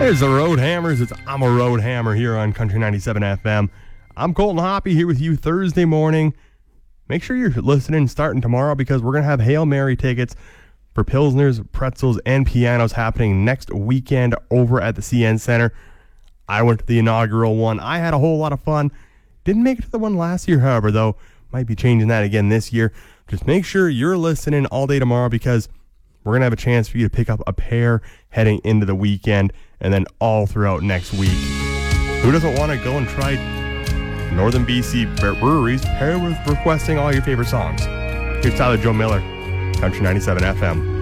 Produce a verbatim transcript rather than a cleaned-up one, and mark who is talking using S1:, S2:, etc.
S1: There's the Road Hammers. It's I'm a Road Hammer here on Country ninety-seven F M. I'm Colton Hoppy here with you Thursday morning. Make sure you're listening starting tomorrow because we're going to have Hail Mary tickets for Pilsners, Pretzels, and Pianos happening next weekend over at the C N Center. I went to the inaugural one. I had a whole lot of fun. Didn't make it to the one last year, however, though. Might be changing that again this year. Just make sure you're listening all day tomorrow because we're going to have a chance for you to pick up a pair heading into the weekend and then all throughout next week. Who doesn't want to go and try Northern B C breweries? Pair with requesting all your favorite songs. Here's Tyler Joe Miller, Country ninety-seven F M.